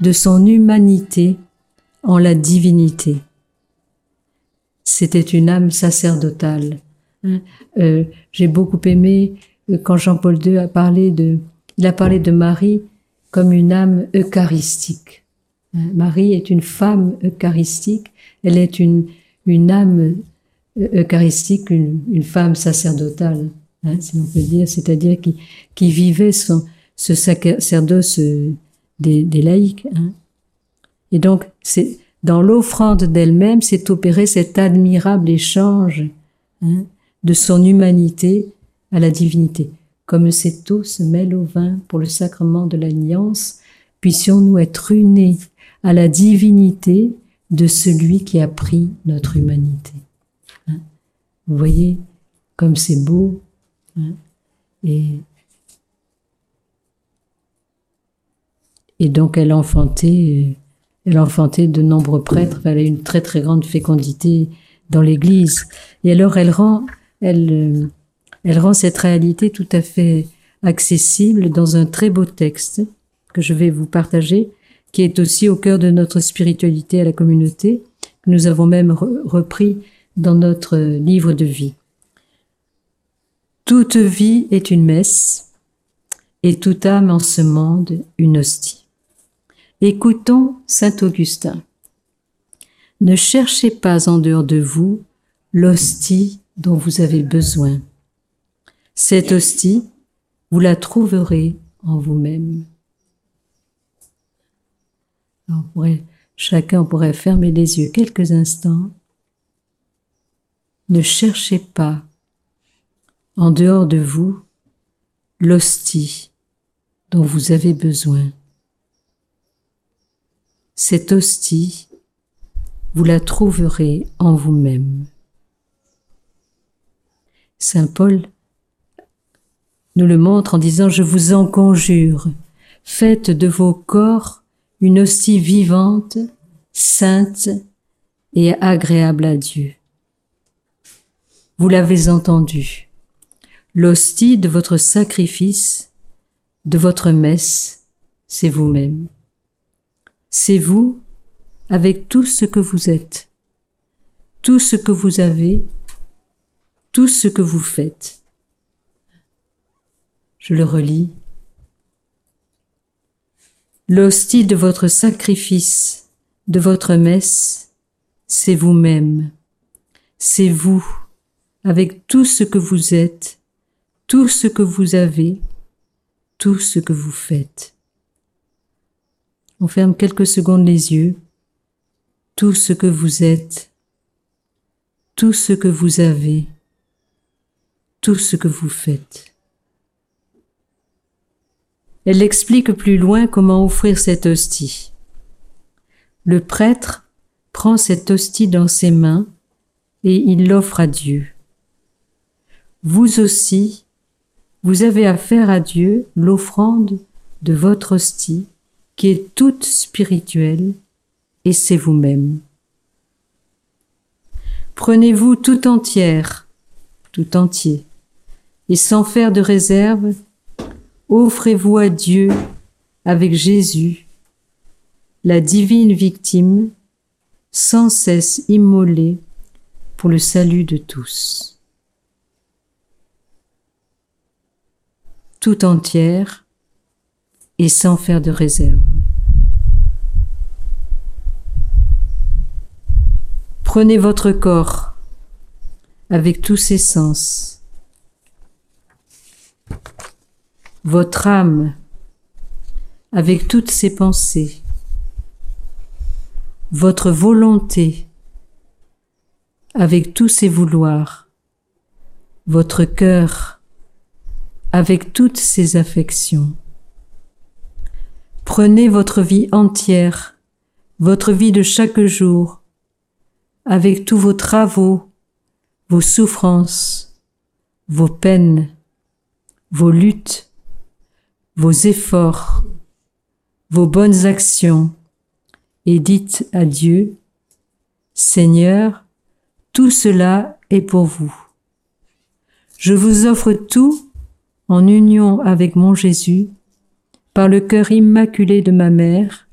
de son humanité en la divinité. C'était une âme sacerdotale. J'ai beaucoup aimé quand Jean-Paul II a parlé de Marie comme une âme eucharistique. Marie est une femme eucharistique, elle est une âme eucharistique, une femme sacerdotale, si l'on peut dire, c'est-à-dire qui vivait ce sacerdoce des laïcs. Et donc, dans l'offrande d'elle-même, s'est opéré cet admirable échange de son humanité à la divinité. Comme cette eau se mêle au vin pour le sacrement de l'alliance, puissions-nous être unis à la divinité de celui qui a pris notre humanité. Vous voyez comme c'est beau. Et donc elle enfantait de nombreux prêtres. Elle a une très très grande fécondité dans l'Église. Et alors elle rend cette réalité tout à fait accessible dans un très beau texte que je vais vous partager, qui est aussi au cœur de notre spiritualité à la communauté, que nous avons même repris dans notre livre de vie. Toute vie est une messe, et toute âme en ce monde une hostie. Écoutons saint Augustin. Ne cherchez pas en dehors de vous l'hostie dont vous avez besoin. Cette hostie, vous la trouverez en vous-même. Chacun pourrait fermer les yeux quelques instants. Ne cherchez pas en dehors de vous l'hostie dont vous avez besoin. Cette hostie, vous la trouverez en vous-même. Saint Paul nous le montre en disant « Je vous en conjure, faites de vos corps une hostie vivante, sainte et agréable à Dieu. » Vous l'avez entendu. L'hostie de votre sacrifice, de votre messe, c'est vous-même. C'est vous avec tout ce que vous êtes, tout ce que vous avez, tout ce que vous faites. Je le relis. L'hostie de votre sacrifice, de votre messe, c'est vous-même. C'est vous, avec tout ce que vous êtes, tout ce que vous avez, tout ce que vous faites. On ferme quelques secondes les yeux. Tout ce que vous êtes, tout ce que vous avez, tout ce que vous faites. Elle explique plus loin comment offrir cette hostie. Le prêtre prend cette hostie dans ses mains et il l'offre à Dieu. Vous aussi, vous avez à faire à Dieu l'offrande de votre hostie qui est toute spirituelle et c'est vous-même. Prenez-vous tout entière, tout entier, et sans faire de réserve, offrez-vous à Dieu avec Jésus, la divine victime, sans cesse immolée pour le salut de tous. Tout entière et sans faire de réserve. Prenez votre corps avec tous ses sens, votre âme avec toutes ses pensées, votre volonté avec tous ses vouloirs, votre cœur avec toutes ses affections. Prenez votre vie entière, votre vie de chaque jour, avec tous vos travaux, vos souffrances, vos peines, vos luttes, vos efforts, vos bonnes actions, et dites à Dieu, « Seigneur, tout cela est pour vous. Je vous offre tout en union avec mon Jésus, par le cœur immaculé de ma mère,